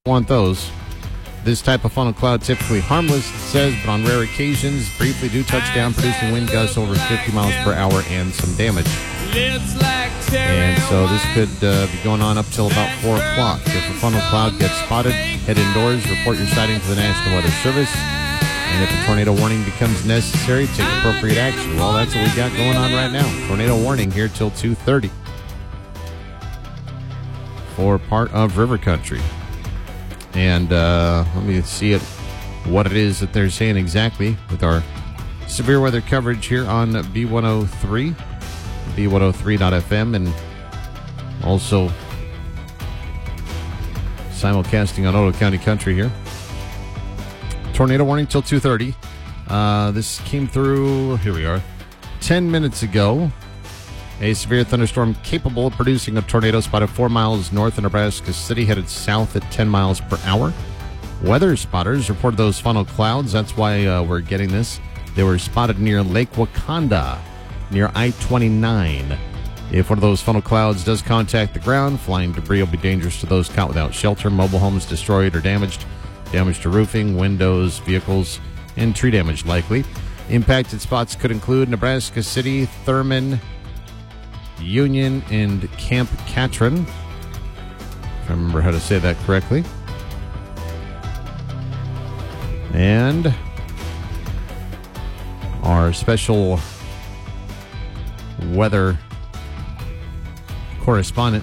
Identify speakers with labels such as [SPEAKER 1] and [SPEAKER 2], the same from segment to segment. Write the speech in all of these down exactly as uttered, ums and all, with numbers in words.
[SPEAKER 1] want those. This type of funnel cloud typically harmless, it says, but on rare occasions, briefly do touch down, producing wind gusts over fifty miles per hour and some damage. And so this could uh, be going on up till about four o'clock. If a funnel cloud gets spotted, head indoors, report your sighting to the National Weather Service. And if a tornado warning becomes necessary, take appropriate action. Well, that's what we got going on right now. Tornado warning here till two thirty for part of River Country. And uh, let me see it, what it is that they're saying exactly with our severe weather coverage here on B one oh three, B one oh three dot F M, and also simulcasting on Otoe County Country here. Tornado warning till two thirty. Uh, this came through, here we are, ten minutes ago. A severe thunderstorm capable of producing a tornado spotted four miles north of Nebraska City, headed south at ten miles per hour. Weather spotters reported those funnel clouds. That's why uh, we're getting this. They were spotted near Lake Wakanda, near I twenty-nine. If one of those funnel clouds does contact the ground, flying debris will be dangerous to those caught without shelter. Mobile homes destroyed or damaged. Damage to roofing, windows, vehicles, and tree damage likely. Impacted spots could include Nebraska City, Thurman, Union, and Camp Catron, if I remember how to say that correctly. And our special weather correspondent,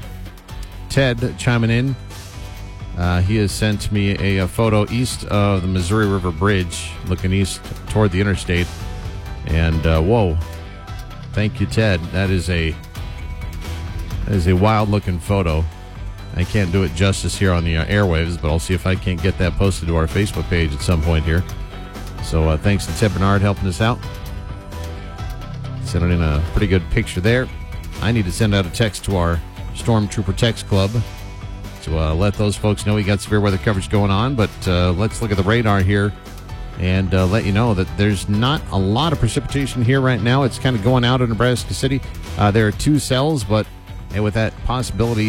[SPEAKER 1] Ted, chiming in. Uh, he has sent me a, a photo east of the Missouri River Bridge, looking east toward the interstate. And, uh, whoa. Thank you, Ted. That is a that is a wild-looking photo. I can't do it justice here on the uh, airwaves, but I'll see if I can't get that posted to our Facebook page at some point here. So uh, thanks to Ted Bernard helping us out. Sending in a pretty good picture there. I need to send out a text to our Stormtrooper Text Club to uh, let those folks know we got severe weather coverage going on. But uh, let's look at the radar here and uh, let you know that there's not a lot of precipitation here right now. It's kind of going out of Nebraska City. Uh, there are two cells, but and with that possibility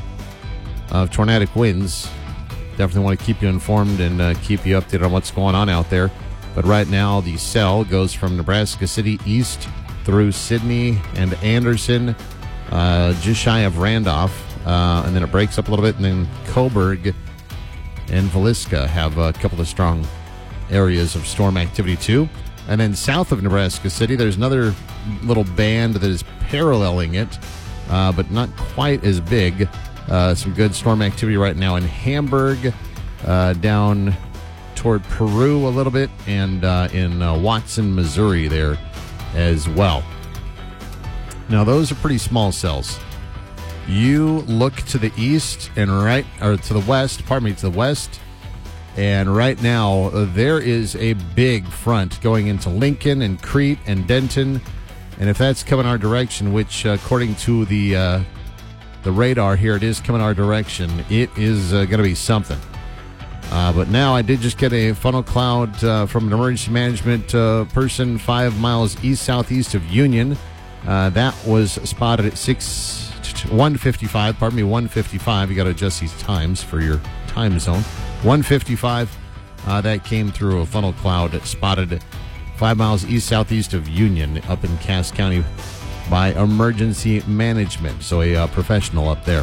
[SPEAKER 1] of tornadic winds, definitely want to keep you informed and uh, keep you updated on what's going on out there. But right now, the cell goes from Nebraska City east through Sidney and Anderson, uh, just shy of Randolph, uh, and then it breaks up a little bit, and then Coburg and Villisca have a couple of strong areas of storm activity too. And then south of Nebraska City, there's another little band that is paralleling it, uh, but not quite as big. Uh, some good storm activity right now in Hamburg, uh, down toward Peru a little bit, and uh, in uh, Watson, Missouri there as well. Now, those are pretty small cells. You look to the east and right, or to the west, pardon me, to the west, and right now uh, there is a big front going into Lincoln and Crete and Denton, and if that's coming our direction, which uh, according to the uh, the radar here, it is coming our direction, it is uh, going to be something. Uh, but now I did just get a funnel cloud uh, from an emergency management uh, person five miles east-southeast of Union. Uh, that was spotted at six one fifty-five. Pardon me, one fifty-five. You got to adjust these times for your time zone. one fifty-five. Uh, that came through a funnel cloud spotted five miles east-southeast of Union up in Cass County by emergency management. So a uh, professional up there.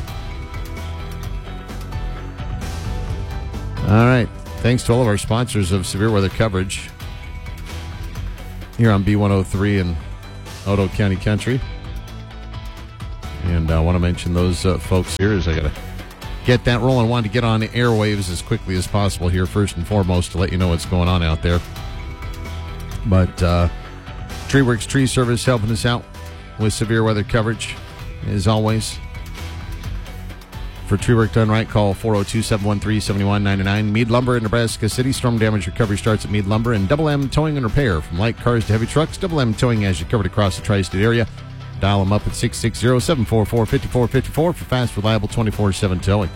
[SPEAKER 1] All right. Thanks to all of our sponsors of severe weather coverage here on B one oh three and Otoe County Country. And I want to mention those uh, folks here as I got to get that rolling. I wanted to get on the airwaves as quickly as possible here, first and foremost, to let you know what's going on out there. But uh, TreeWorks Tree Service helping us out with severe weather coverage, as always. For tree work done right, call four oh two, seven one three, seven one nine nine. Mead Lumber in Nebraska City. Storm damage recovery starts at Mead Lumber. And Double M Towing and Repair. From light cars to heavy trucks, Double M Towing has you covered across the tri-state area. Dial them up at six six zero, seven four four, five four five four for fast, reliable twenty-four seven towing.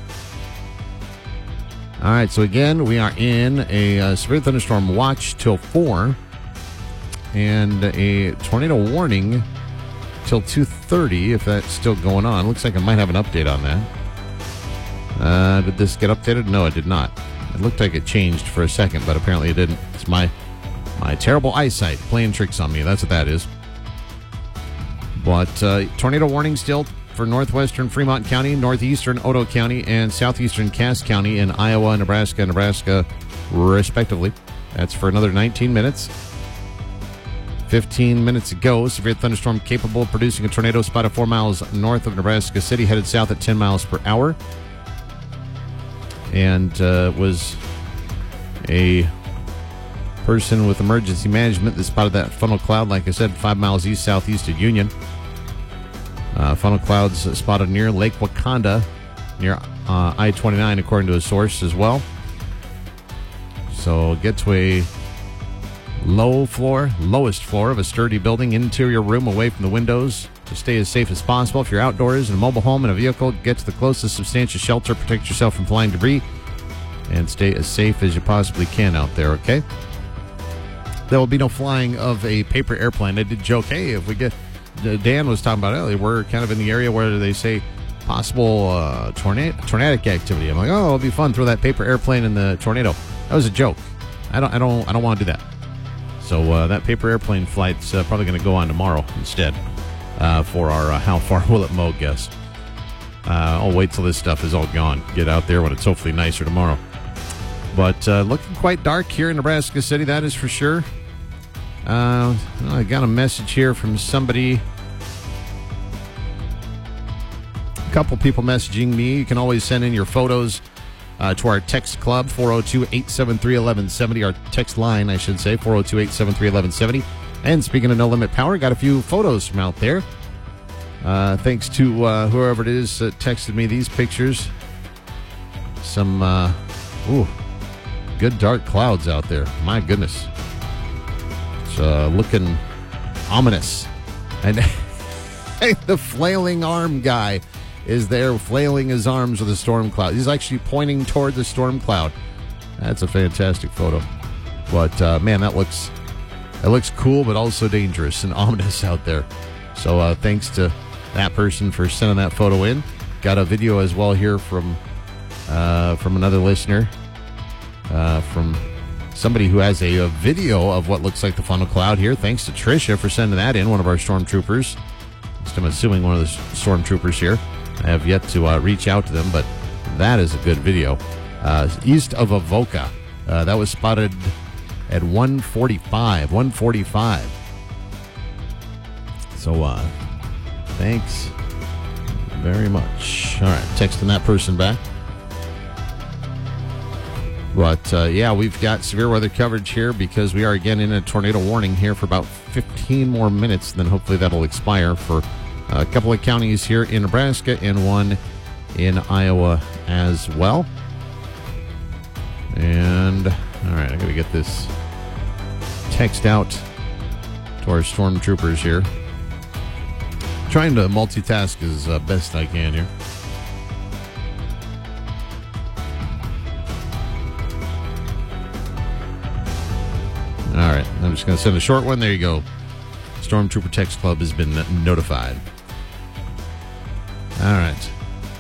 [SPEAKER 1] All right, so again, we are in a uh, severe thunderstorm watch till four. And a tornado warning till two thirty, if that's still going on. Looks like I might have an update on that. Uh, Uh, did this get updated? No, it did not. It looked like it changed for a second, but apparently it didn't. It's my my terrible eyesight playing tricks on me. That's what that is. But uh, tornado warning still for northwestern Fremont County, northeastern Otoe County, and southeastern Cass County in Iowa, Nebraska, Nebraska, respectively. That's for another nineteen minutes. fifteen minutes ago, severe thunderstorm capable of producing a tornado spotted four miles north of Nebraska City, headed south at ten miles per hour. And uh, was a person with emergency management that spotted that funnel cloud, like I said, five miles east southeast of Union. Uh, funnel clouds spotted near Lake Wakanda, near uh, I twenty-nine, according to a source as well. So get to a low floor, lowest floor of a sturdy building, interior room away from the windows to stay as safe as possible. If you're outdoors in a mobile home in a vehicle, get to the closest substantial shelter, protect yourself from flying debris, and stay as safe as you possibly can out there, okay? There will be no flying of a paper airplane. I did joke, hey, if we get, Dan was talking about earlier, we're kind of in the area where they say possible uh, tornado, tornadic activity. I'm like, oh, it'll be fun, throw that paper airplane in the tornado. That was a joke. I don't, I don't, I don't want to do that. So uh, that paper airplane flight's uh, probably going to go on tomorrow instead uh, for our uh, How Far Will It Mow guest. Uh, I'll wait till this stuff is all gone. Get out there when it's hopefully nicer tomorrow. But uh, looking quite dark here in Nebraska City, that is for sure. Uh, I got a message here from somebody. A couple people messaging me. You can always send in your photos Uh, to our text club, four oh two, eight seven three, one one seven oh, our text line, I should say, four oh two, eight seven three, one one seven oh. And speaking of No Limit Power, got a few photos from out there. Uh, thanks to uh, whoever it is that texted me these pictures. Some, uh, ooh, good dark clouds out there. My goodness. It's uh, looking ominous. And the flailing arm guy is there flailing his arms with a storm cloud. He's actually pointing toward the storm cloud. That's a fantastic photo. But, uh, man, that looks that looks cool, but also dangerous and ominous out there. So uh, thanks to that person for sending that photo in. Got a video as well here from, uh, from another listener, uh, from somebody who has a, a video of what looks like the funnel cloud here. Thanks to Tricia for sending that in, one of our stormtroopers. I'm assuming one of the stormtroopers here. I have yet to uh, reach out to them, but that is a good video. Uh, east of Avoca. Uh, that was spotted at one forty-five. one forty-five. So, uh, thanks very much. All right, texting that person back. But, uh, yeah, we've got severe weather coverage here because we are again in a tornado warning here for about fifteen more minutes. Then hopefully that'll expire for a couple of counties here in Nebraska and one in Iowa as well. And, all right, I got to get this text out to our stormtroopers here. Trying to multitask as uh, best I can here. All right, I'm just going to send a short one. There you go. Stormtrooper Text Club has been notified. All right.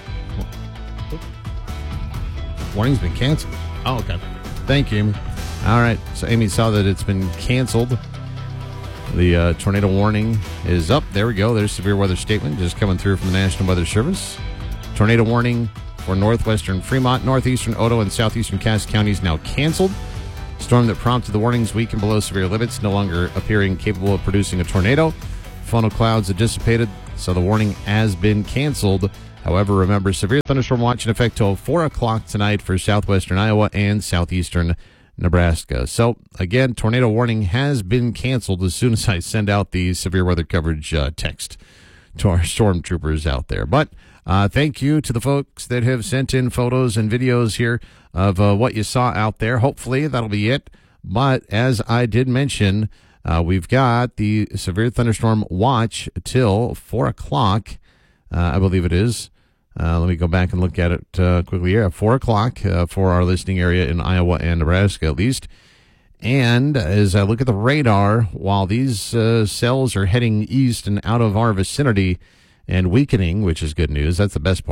[SPEAKER 1] Warning's been canceled. Oh, okay. Thank you, Amy. All right. So Amy saw that it's been canceled. The uh, tornado warning is up. There we go. There's severe weather statement just coming through from the National Weather Service. Tornado warning for northwestern Fremont, northeastern Otoe, and southeastern Cass counties now canceled. Storm that prompted the warnings weakened below severe limits, no longer appearing capable of producing a tornado. Funnel clouds have dissipated, so the warning has been canceled. However, remember, severe thunderstorm watch in effect till four o'clock tonight for southwestern Iowa and southeastern Nebraska. So, again, tornado warning has been canceled as soon as I send out the severe weather coverage uh, text to our stormtroopers out there. But uh, thank you to the folks that have sent in photos and videos here of uh, what you saw out there. Hopefully that'll be it. But as I did mention, uh, we've got the severe thunderstorm watch till four o'clock, uh, I believe it is. Uh, let me go back and look at it uh, quickly here. four o'clock uh, for our listening area in Iowa and Nebraska at least. And as I look at the radar, while these uh, cells are heading east and out of our vicinity and weakening, which is good news, that's the best part,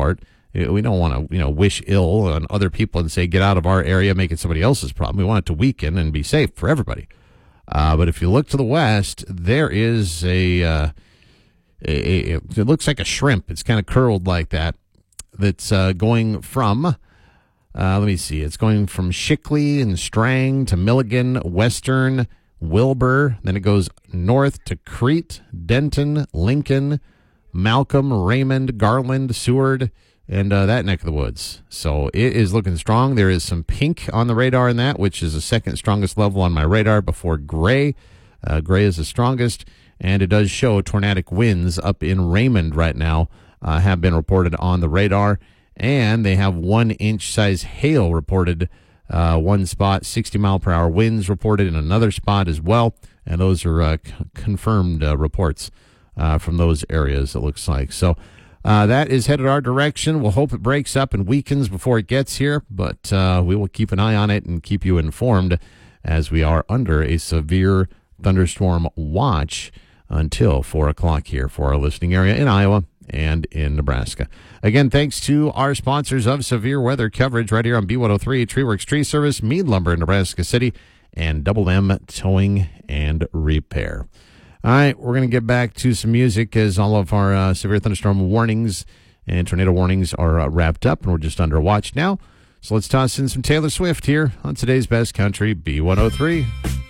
[SPEAKER 1] We don't want to, you know, wish ill on other people and say, get out of our area, make it somebody else's problem. We want it to weaken and be safe for everybody. Uh, but if you look to the west, there is a, uh, a, a, it looks like a shrimp. It's kind of curled like that. That's uh, going from, uh, let me see, it's going from Shickley and Strang to Milligan, Western, Wilbur. Then it goes north to Crete, Denton, Lincoln, Malcolm, Raymond, Garland, Seward, and uh, that neck of the woods. So it is looking strong. There is some pink on the radar in that, which is the second strongest level on my radar before gray. Uh, gray is the strongest, and it does show tornadic winds up in Raymond right now uh, have been reported on the radar, and they have one inch size hail reported. Uh, one spot, sixty mile per hour winds reported in another spot as well, and those are uh, c- confirmed uh, reports uh, from those areas, it looks like. So Uh, that is headed our direction. We'll hope it breaks up and weakens before it gets here, but uh, we will keep an eye on it and keep you informed as we are under a severe thunderstorm watch until four o'clock here for our listening area in Iowa and in Nebraska. Again, thanks to our sponsors of severe weather coverage right here on B one oh three, TreeWorks Tree Service, Mead Lumber in Nebraska City, and Double M Towing and Repair. All right, we're going to get back to some music as all of our uh, severe thunderstorm warnings and tornado warnings are uh, wrapped up, and we're just under watch now. So let's toss in some Taylor Swift here on today's Best Country, B one oh three.